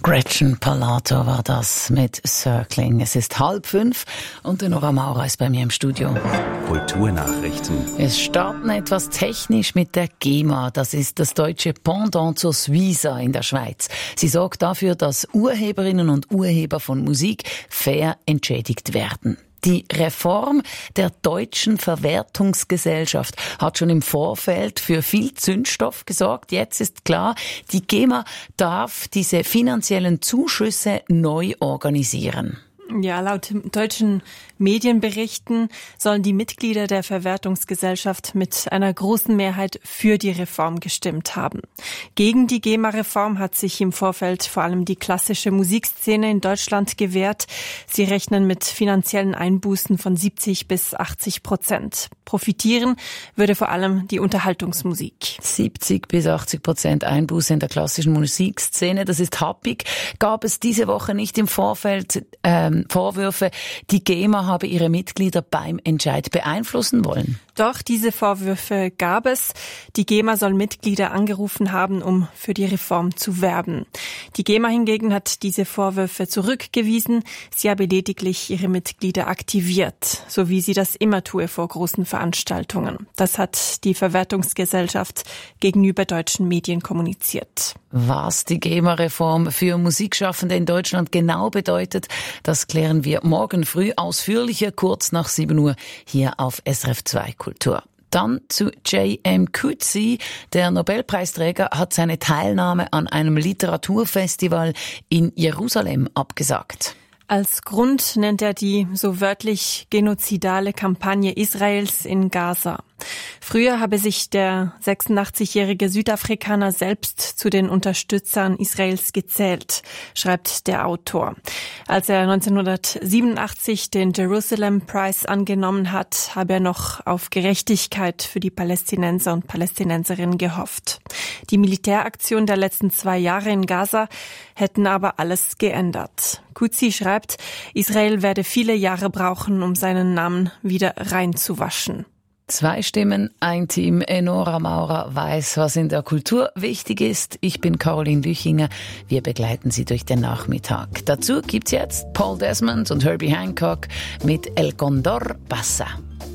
Gretchen Palato war das mit Circling. Es ist 4:30 und Nora Maurer ist bei mir im Studio. Kulturnachrichten. Wir starten etwas technisch mit der GEMA. Das ist das deutsche Pendant zur Suiza in der Schweiz. Sie sorgt dafür, dass Urheberinnen und Urheber von Musik fair entschädigt werden. Die Reform der deutschen Verwertungsgesellschaft hat schon im Vorfeld für viel Zündstoff gesorgt. Jetzt ist klar, die GEMA darf diese finanziellen Zuschüsse neu organisieren. Ja, laut deutschen Medienberichten sollen die Mitglieder der Verwertungsgesellschaft mit einer großen Mehrheit für die Reform gestimmt haben. Gegen die GEMA-Reform hat sich im Vorfeld vor allem die klassische Musikszene in Deutschland gewehrt. Sie rechnen mit finanziellen Einbußen von 70-80%. Profitieren würde vor allem die Unterhaltungsmusik. 70-80% Einbuße in der klassischen Musikszene, das ist happig. Gab es diese Woche nicht im Vorfeld Vorwürfe, die GEMA habe ihre Mitglieder beim Entscheid beeinflussen wollen? Doch, diese Vorwürfe gab es. Die GEMA soll Mitglieder angerufen haben, um für die Reform zu werben. Die GEMA hingegen hat diese Vorwürfe zurückgewiesen. Sie habe lediglich ihre Mitglieder aktiviert, so wie sie das immer tue vor großen Veranstaltungen. Das hat die Verwertungsgesellschaft gegenüber deutschen Medien kommuniziert. Was die GEMA-Reform für Musikschaffende in Deutschland genau bedeutet, das klären wir morgen früh ausführlicher, kurz nach 7 Uhr hier auf SRF 2 Kultur. Dann zu J.M. Coetzee. Der Nobelpreisträger hat seine Teilnahme an einem Literaturfestival in Jerusalem abgesagt. Als Grund nennt er die so wörtlich genozidale Kampagne Israels in Gaza. Früher habe sich der 86-jährige Südafrikaner selbst zu den Unterstützern Israels gezählt, schreibt der Autor. Als er 1987 den Jerusalem Prize angenommen hat, habe er noch auf Gerechtigkeit für die Palästinenser und Palästinenserinnen gehofft. Die Militäraktion der letzten 2 Jahre in Gaza hätten aber alles geändert. Coetzee schreibt, Israel werde viele Jahre brauchen, um seinen Namen wieder reinzuwaschen. 2 Stimmen, ein Team. Nora Maurer weiß, was in der Kultur wichtig ist. Ich bin Caroline Lüchinger. Wir begleiten Sie durch den Nachmittag. Dazu gibt's jetzt Paul Desmond und Herbie Hancock mit El Condor Pasa.